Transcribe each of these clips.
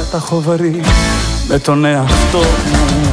τα έχω βρει με τον εαυτό μου.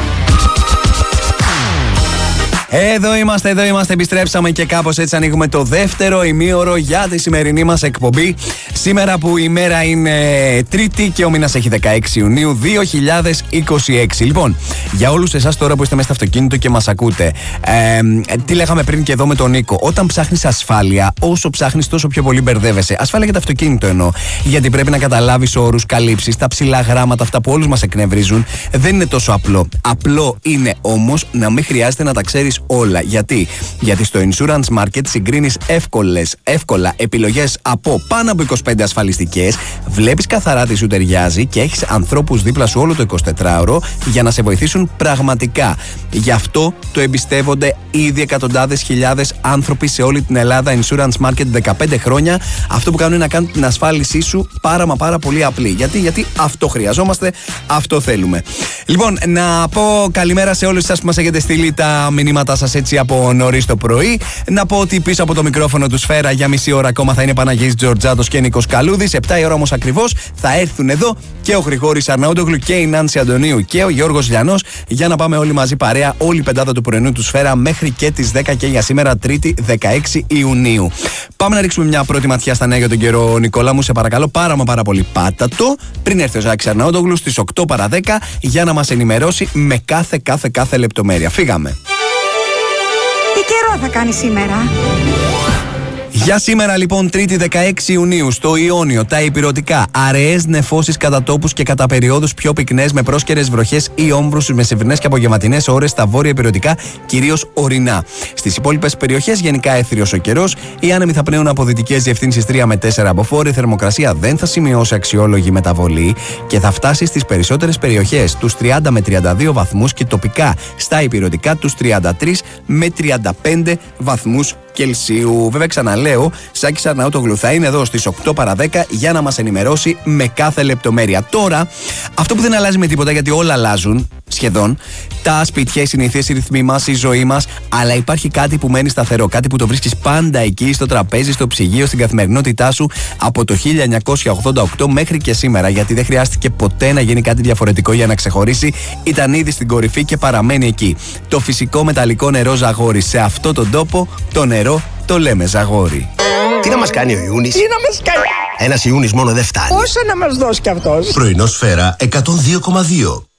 Εδώ είμαστε, επιστρέψαμε και κάπως έτσι ανοίγουμε το δεύτερο ημίωρο για τη σημερινή μας εκπομπή. Σήμερα που η μέρα είναι Τρίτη και ο μήνας έχει 16 Ιουνίου 2026. Λοιπόν, για όλους εσάς τώρα που είστε μέσα στο αυτοκίνητο και μας ακούτε, τι λέγαμε πριν και εδώ με τον Νίκο. Όταν ψάχνεις ασφάλεια, όσο ψάχνεις τόσο πιο πολύ μπερδεύεσαι. Ασφάλεια για το αυτοκίνητο εννοώ. Γιατί πρέπει να καταλάβεις όρους, καλύψεις, τα ψηλά γράμματα, αυτά που όλους μας εκνευρίζουν. Δεν είναι τόσο απλό. Απλό είναι όμως να μην χρειάζεται να τα ξέρεις όλα. Γιατί στο Insurance Market συγκρίνεις εύκολα επιλογές από πάνω από 25 ασφαλιστικές, βλέπεις καθαρά τι σου ταιριάζει και έχεις ανθρώπους δίπλα σου όλο το 24ωρο για να σε βοηθήσουν πραγματικά. Γι' αυτό το εμπιστεύονται ήδη εκατοντάδες χιλιάδες άνθρωποι σε όλη την Ελλάδα. Insurance Market 15 χρόνια. Αυτό που κάνουν είναι να κάνουν την ασφάλισή σου πάρα πολύ απλή. Γιατί αυτό χρειαζόμαστε, αυτό θέλουμε. Λοιπόν, να πω καλημέρα σε όλους εσάς που μας έχετε στείλει τα μηνύματά σας έτσι από νωρίς το πρωί. Να πω ότι πίσω από το μικρόφωνο του Σφαίρα για μισή ώρα ακόμα θα είναι Παναγιής Τζορτζάτος και Νίκος Καλούδης. 7 η ώρα όμως ακριβώς θα έρθουν εδώ και ο Γρηγόρης Αρναούτογλου και η Νάνση Αντωνίου και ο Γιώργος Λιανός για να πάμε όλοι μαζί παρέα, όλη η πεντάδα του πρωινού του Σφαίρα μέχρι και τις 10 και για σήμερα Τρίτη 16 Ιουνίου. Πάμε να ρίξουμε μια πρώτη ματιά στα νέα για τον καιρό. Νικόλα μου, σε παρακαλώ πάρα πολύ πάτατο πριν έρθει ο Ζάκης Αρναούτογλου στις 8 παρά 10 για να μας ενημερώσει με κάθε λεπτομέρεια. Φύγαμε. Τι καιρό θα κάνει σήμερα? Για σήμερα λοιπόν, Τρίτη 16 Ιουνίου, στο Ιόνιο, τα ηπειρωτικά, αραιές νεφώσεις κατά τόπους και κατά περιόδους πιο πυκνές με πρόσκαιρες βροχές ή όμβρους στις μεσημβρινές και απογευματινές ώρες στα βόρεια ηπειρωτικά, κυρίως ορεινά. Στις υπόλοιπες περιοχές, γενικά έθριος ο καιρός, οι άνεμοι θα πνέουν από δυτικές διευθύνσεις 3 με 4 από φόρη, η θερμοκρασία δεν θα σημειώσει αξιόλογη μεταβολή και θα φτάσει στις περισσότερες περιοχές τους 30 με 32 βαθμούς και τοπικά στα ηπειρωτικά τους 33 με 35 βαθμούς Κελσίου. Βέβαια, ξαναλέω, Σάκης Αρναούτογλου θα είναι εδώ στις 8 παρά 10 για να μας ενημερώσει με κάθε λεπτομέρεια. Τώρα, αυτό που δεν αλλάζει με τίποτα, γιατί όλα αλλάζουν σχεδόν, τα σπίτια, οι συνήθειες, οι ρυθμοί μας, η ζωή μας, αλλά υπάρχει κάτι που μένει σταθερό, κάτι που το βρίσκεις πάντα εκεί, στο τραπέζι, στο ψυγείο, στην καθημερινότητά σου από το 1988 μέχρι και σήμερα, γιατί δεν χρειάστηκε ποτέ να γίνει κάτι διαφορετικό για να ξεχωρίσει, ήταν ήδη στην κορυφή και παραμένει εκεί. Το φυσικό μεταλλικό νερό Ζαγόρι. Σε αυτό τον τόπο το νερό το λέμε Ζαγόρι. Τι να μας κάνει ο Ιούνις? Τι να μας κάνει? Ένας Ιούνις μόνο δεν φτάνει. Πόσα να μας δώσει κι αυτός? Πρωινό Σφαίρα 102,2.